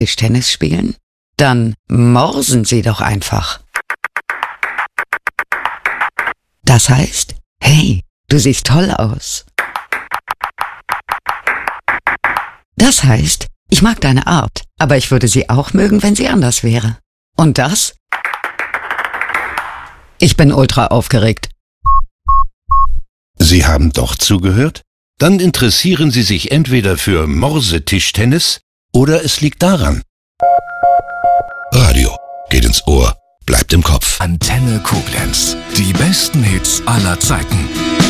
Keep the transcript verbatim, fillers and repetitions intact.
Tischtennis spielen? Dann morsen Sie doch einfach. Das heißt, hey, du siehst toll aus. Das heißt, ich mag deine Art, aber ich würde sie auch mögen, wenn sie anders wäre. Und das? Ich bin ultra aufgeregt. Sie haben doch zugehört? Dann interessieren Sie sich entweder für Morsetischtennis oder es liegt daran. Radio geht ins Ohr, bleibt im Kopf. Antenne Koblenz. Die besten Hits aller Zeiten.